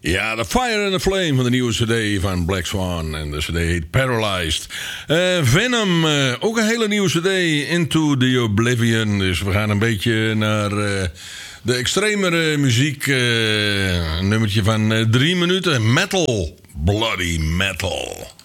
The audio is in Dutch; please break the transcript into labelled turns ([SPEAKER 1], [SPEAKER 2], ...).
[SPEAKER 1] Ja, The Fire and the Flame van de nieuwe cd van Black Swan. En de cd heet Paralyzed. Venom, ook een hele nieuwe cd. Into the Oblivion. Dus we gaan een beetje naar de extremere muziek. Een nummertje van 3 minuten. Metal. Bloody metal.